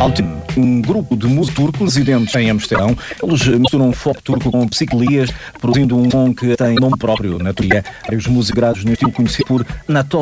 Altim, um grupo de músicos turcos residentes em Amsterdão. Eles misturam folk turco com psicodelias, produzindo um som que tem nome próprio na teoria. Vários músicos grados no estilo conhecido por Nato